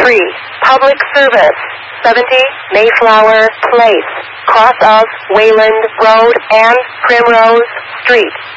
3. Public Service, 70 Mayflower Place, cross of Wayland Road and Primrose Street.